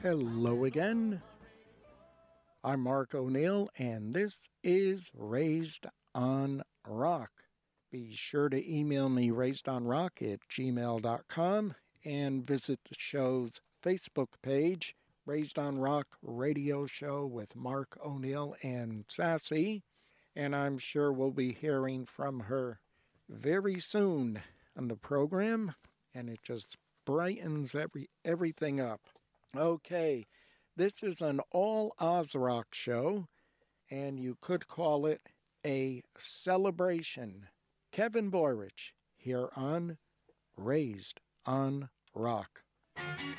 Hello again. I'm Mark O'Neill, and this is Raised on Rock. Be sure to email me raisedonrock@gmail.com and visit the show's Facebook page, Raised on Rock Radio Show with Mark O'Neill and Sassy. And I'm sure we'll be hearing from her very soon on the program, and it just brightens everything up. Okay, this is an all Oz rock show, and you could call it a celebration. Kevin Boyrich here on Raised on Rock.